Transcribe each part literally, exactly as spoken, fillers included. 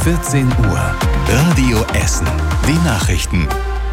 vierzehn Uhr. Radio Essen. Die Nachrichten.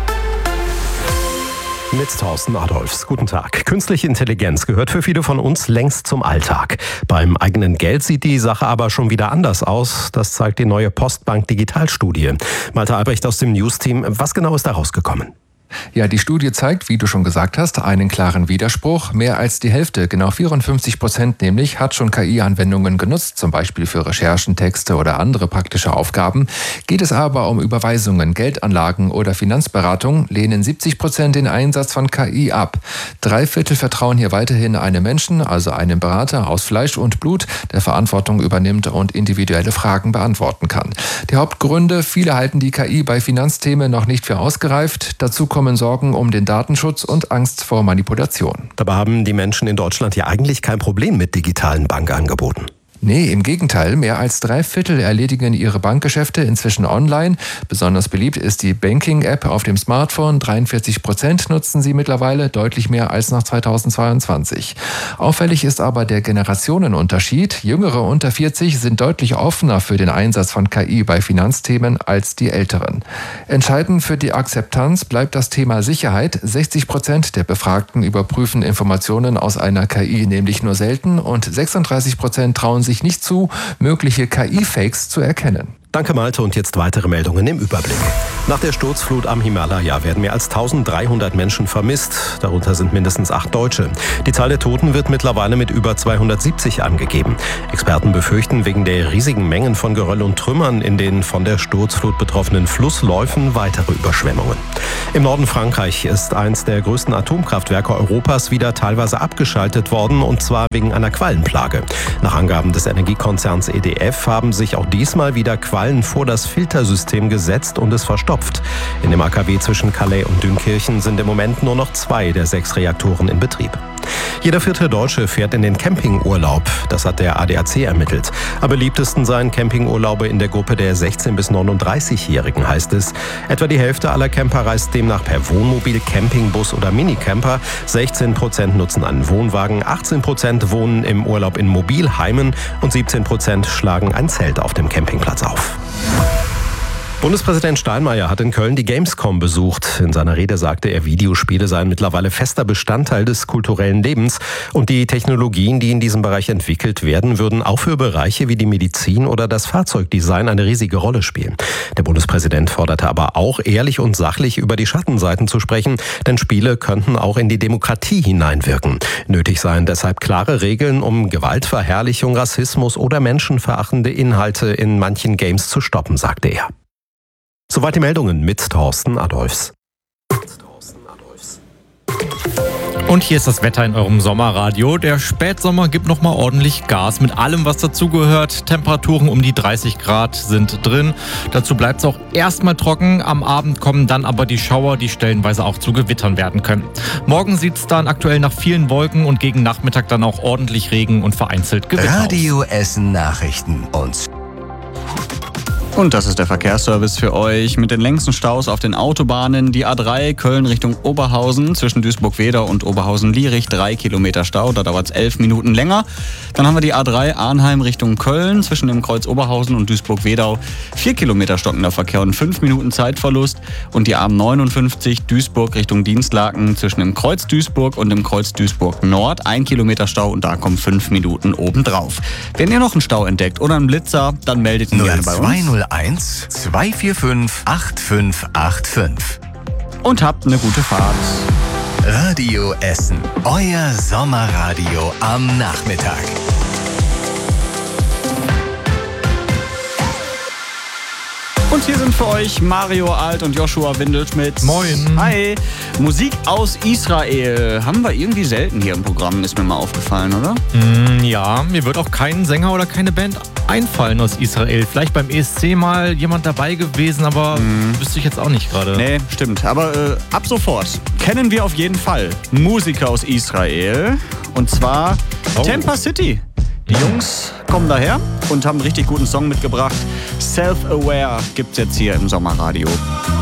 Mit Thorsten Adolfs. Guten Tag. Künstliche Intelligenz gehört für viele von uns längst zum Alltag. Beim eigenen Geld sieht die Sache aber schon wieder anders aus. Das zeigt die neue Postbank Digitalstudie. Malte Albrecht aus dem News-Team. Was genau ist da rausgekommen? Ja, die Studie zeigt, wie du schon gesagt hast, einen klaren Widerspruch. Mehr als die Hälfte, genau vierundfünfzig Prozent nämlich, hat schon K I-Anwendungen genutzt, zum Beispiel für Recherchen, Texte oder andere praktische Aufgaben. Geht es aber um Überweisungen, Geldanlagen oder Finanzberatung, lehnen siebzig Prozent den Einsatz von K I ab. Drei Viertel vertrauen hier weiterhin einem Menschen, also einem Berater aus Fleisch und Blut, der Verantwortung übernimmt und individuelle Fragen beantworten kann. Die Hauptgründe: viele halten die K I bei Finanzthemen noch nicht für ausgereift. Dazu kommen Sorgen um den Datenschutz und Angst vor Manipulation. Dabei haben die Menschen in Deutschland ja eigentlich kein Problem mit digitalen Bankangeboten. Nee, im Gegenteil. Mehr als drei Viertel erledigen ihre Bankgeschäfte inzwischen online. Besonders beliebt ist die Banking-App auf dem Smartphone. dreiundvierzig Prozent nutzen sie mittlerweile, deutlich mehr als nach zweitausendzweiundzwanzig. Auffällig ist aber der Generationenunterschied. Jüngere unter vierzig sind deutlich offener für den Einsatz von K I bei Finanzthemen als die Älteren. Entscheidend für die Akzeptanz bleibt das Thema Sicherheit. sechzig Prozent der Befragten überprüfen Informationen aus einer K I nämlich nur selten und sechsunddreißig Prozent trauen sich nicht zu, mögliche K I-Fakes zu erkennen. Danke Malte, und jetzt weitere Meldungen im Überblick. Nach der Sturzflut am Himalaya werden mehr als eintausenddreihundert Menschen vermisst. Darunter sind mindestens acht Deutsche. Die Zahl der Toten wird mittlerweile mit über zweihundertsiebzig angegeben. Experten befürchten wegen der riesigen Mengen von Geröll und Trümmern in den von der Sturzflut betroffenen Flussläufen weitere Überschwemmungen. Im Norden Frankreich ist eins der größten Atomkraftwerke Europas wieder teilweise abgeschaltet worden, und zwar wegen einer Quallenplage. Nach Angaben des Energiekonzerns E D F haben sich auch diesmal wieder Quallen vor das Filtersystem gesetzt und es verstopft. In dem A K W zwischen Calais und Dünkirchen sind im Moment nur noch zwei der sechs Reaktoren in Betrieb. Jeder vierte Deutsche fährt in den Campingurlaub. Das hat der A D A C ermittelt. Am beliebtesten seien Campingurlaube in der Gruppe der sechzehn- bis neununddreißigjährigen, heißt es. Etwa die Hälfte aller Camper reist demnach per Wohnmobil, Campingbus oder Minicamper. sechzehn Prozent nutzen einen Wohnwagen, achtzehn Prozent wohnen im Urlaub in Mobilheimen und siebzehn Prozent schlagen ein Zelt auf dem Campingplatz auf. Bundespräsident Steinmeier hat in Köln die Gamescom besucht. In seiner Rede sagte er, Videospiele seien mittlerweile fester Bestandteil des kulturellen Lebens und die Technologien, die in diesem Bereich entwickelt werden, würden auch für Bereiche wie die Medizin oder das Fahrzeugdesign eine riesige Rolle spielen. Der Bundespräsident forderte aber auch, ehrlich und sachlich über die Schattenseiten zu sprechen, denn Spiele könnten auch in die Demokratie hineinwirken. Nötig seien deshalb klare Regeln, um Gewaltverherrlichung, Rassismus oder menschenverachtende Inhalte in manchen Games zu stoppen, sagte er. Soweit die Meldungen mit Thorsten Adolfs. Und hier ist das Wetter in eurem Sommerradio. Der Spätsommer gibt nochmal ordentlich Gas mit allem, was dazugehört. Temperaturen um die dreißig Grad sind drin. Dazu bleibt es auch erstmal trocken. Am Abend kommen dann aber die Schauer, die stellenweise auch zu Gewittern werden können. Morgen sieht es dann aktuell nach vielen Wolken und gegen Nachmittag dann auch ordentlich Regen und vereinzelt Gewitter aus. Radio Essen Nachrichten und Und das ist der Verkehrsservice für euch mit den längsten Staus auf den Autobahnen. Die A drei Köln Richtung Oberhausen zwischen Duisburg-Wedau und Oberhausen-Lierich. Drei Kilometer Stau, da dauert es elf Minuten länger. Dann haben wir die A drei Arnheim Richtung Köln zwischen dem Kreuz Oberhausen und Duisburg-Wedau. Vier Kilometer stockender Verkehr und fünf Minuten Zeitverlust. Und die A neunundfünfzig Duisburg Richtung Dienstlaken zwischen dem Kreuz Duisburg und dem Kreuz Duisburg Nord. Ein Kilometer Stau und da kommen fünf Minuten obendrauf. Wenn ihr noch einen Stau entdeckt oder einen Blitzer, dann meldet ihn gerne bei uns. null eins zwei vier fünf acht fünf acht fünf. Und habt eine gute Fahrt. Radio Essen, euer Sommerradio am Nachmittag. Und hier sind für euch Mario Alt und Joshua Windelschmidt. Moin. Hi. Musik aus Israel haben wir irgendwie selten hier im Programm, ist mir mal aufgefallen, oder? Mm, ja, mir wird auch kein Sänger oder keine Band einfallen aus Israel. Vielleicht beim E S C mal jemand dabei gewesen, aber mm. wüsste ich jetzt auch nicht gerade. Nee, stimmt. Aber äh, ab sofort kennen wir auf jeden Fall Musiker aus Israel. Und zwar oh. Tampa City. Die Jungs kommen daher und haben einen richtig guten Song mitgebracht. Self-Aware gibt's jetzt hier im Sommerradio.